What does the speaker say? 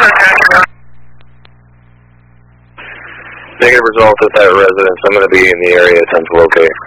Negative results at that residence. I'm going to be in the area, attempt to locate.